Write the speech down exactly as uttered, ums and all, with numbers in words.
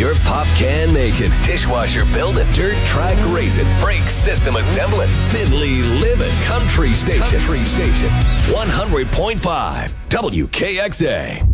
You're pop can making, dishwasher building, dirt track racing, brake system assembling, fiddly living. Country Station. Country Station. one hundred point five W K X A.